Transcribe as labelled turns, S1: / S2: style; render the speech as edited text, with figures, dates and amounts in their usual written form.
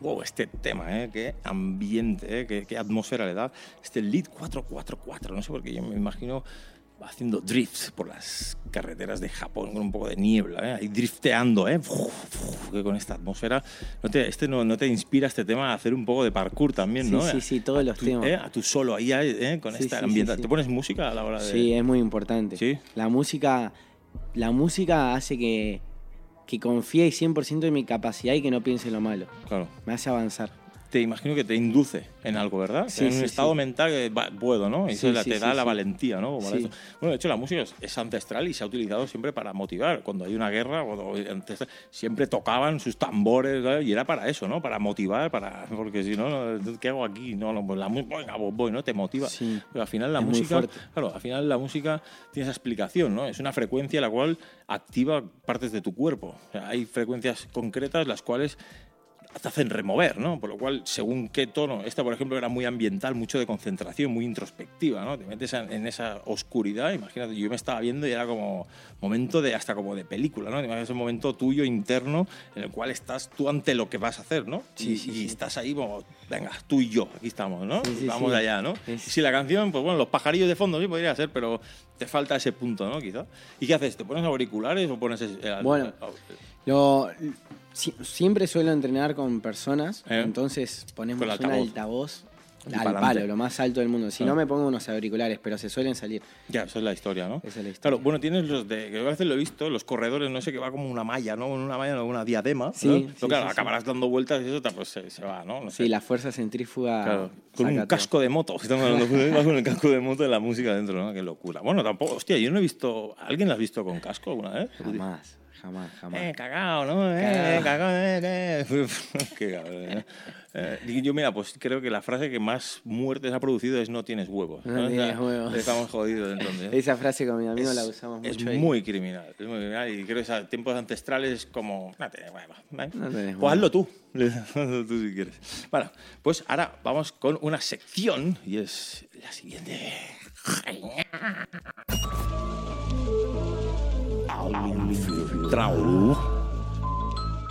S1: Wow, este tema, qué ambiente, qué atmósfera le da. Este Lead 444, no sé por qué yo me imagino haciendo drifts por las carreteras de Japón con un poco de niebla, ahí drifteando, que con esta atmósfera. ¿No te inspira este tema a hacer un poco de parkour también, no?
S2: Sí, todos los temas.
S1: A tu solo ahí, con esta ambiente. ¿Te pones música a la hora de...?
S2: Sí, es muy importante.
S1: ¿Sí?
S2: La música hace que confíe 100% en mi capacidad y que no piense en lo malo.
S1: Claro.
S2: Me hace avanzar.
S1: Te imagino que te induce en algo, ¿verdad?
S2: Sí,
S1: en un estado mental que puedo, ¿no? Y te da la valentía, ¿no?
S2: Sí.
S1: Bueno, de hecho, la música es ancestral y se ha utilizado siempre para motivar. Cuando hay una guerra, siempre tocaban sus tambores, ¿sabes? Y era para eso, ¿no? Para motivar, porque si no, ¿qué hago aquí? No, pues venga, voy, ¿no? Te motiva.
S2: Sí.
S1: Pero al final la música tiene esa explicación, ¿no? Es una frecuencia la cual activa partes de tu cuerpo. O sea, hay frecuencias concretas las cuales te hacen remover, ¿no? Por lo cual, según qué tono, esta, por ejemplo, era muy ambiental, mucho de concentración, muy introspectiva, ¿no? Te metes en esa oscuridad, imagínate, yo me estaba viendo y era como momento hasta como de película, ¿no? Te imaginas un momento tuyo interno en el cual estás tú ante lo que vas a hacer, ¿no? Y estás ahí como, venga, tú y yo, aquí estamos, ¿no? Vamos allá, ¿no? Si la canción, pues bueno, los pajarillos de fondo sí podría ser, pero te falta ese punto, ¿no? Quizá. ¿Y qué haces? ¿Te pones auriculares o pones...
S2: Bueno, siempre suelo entrenar con personas, entonces ponemos un altavoz al palo, lo más alto del mundo. Si no, me pongo unos auriculares, pero se suelen salir.
S1: Ya, esa es la historia, ¿no?
S2: Esa es la historia.
S1: Claro, bueno, tienes los que a veces lo he visto, los corredores, no sé, que va como una malla, ¿no? Una diadema,
S2: sí,
S1: ¿no?
S2: Sí,
S1: pero claro, acabarás dando vueltas y eso pues se va, ¿no? No sé.
S2: Sí, la fuerza centrífuga.
S1: Claro, con un casco de moto. Estamos hablando con el casco de moto de la música dentro, ¿no? Qué locura. Bueno, tampoco, hostia, yo no he visto... ¿Alguien la has visto con casco alguna vez?
S2: Jamás.
S1: Cagao, ¿no? Cagao, Qué cabrón, yo, mira, pues creo que la frase que más muertes ha producido es no tienes huevos.
S2: No tienes huevos.
S1: Estamos jodidos entonces.
S2: Esa frase con mi amigo la usamos mucho.
S1: Es muy criminal. Y creo que a tiempos ancestrales es como... No tenés huevos.
S2: No tenés huevos.
S1: Pues hazlo tú. Hazlo tú si quieres. Bueno, pues ahora vamos con una sección y es la siguiente. Trau.